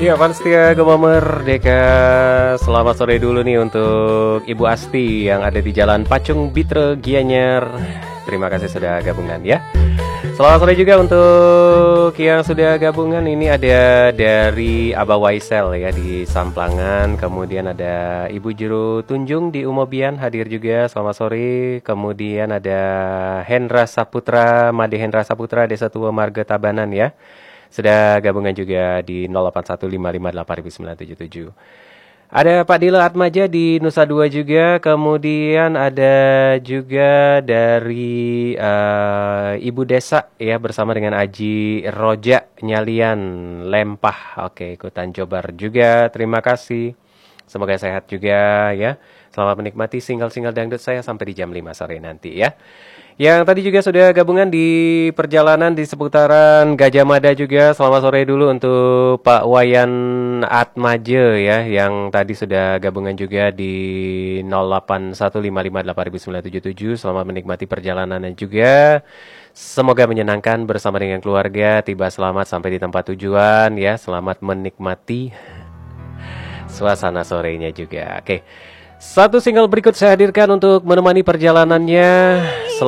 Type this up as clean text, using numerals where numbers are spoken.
Ya, fans setia Gema Merdeka, selamat sore dulu nih untuk Ibu Asti yang ada di Jalan Pacung Bitre Gianyar. Terima kasih sudah gabungan ya. Selamat sore juga untuk yang sudah gabungan. Ini ada dari Abah Waisel ya di Samplangan. Kemudian ada Ibu Juru Tunjung di Umobian hadir juga. Selamat sore. Kemudian ada Hendra Saputra, Made Hendra Saputra Desa Tua Marga Tabanan ya. Sudah gabungan juga di 0815588977. Ada Pak Dila Atmaja di Nusa Dua juga. Kemudian ada juga dari Ibu Desa ya bersama dengan Aji Roja Nyalian Lempah. Oke, ikutan Jobar juga. Terima kasih. Semoga sehat juga ya. Selamat menikmati single-single dangdut saya sampai di jam 5 sore nanti ya. Yang tadi juga sudah gabungan di perjalanan di seputaran Gajah Mada juga. Selamat sore dulu untuk Pak Wayan Atmaje ya, yang tadi sudah gabungan juga di 0815588977. Selamat menikmati perjalanannya juga. Semoga menyenangkan bersama dengan keluarga, tiba selamat sampai di tempat tujuan ya. Selamat menikmati suasana sorenya juga. Oke. Satu single berikut saya hadirkan untuk menemani perjalanannya.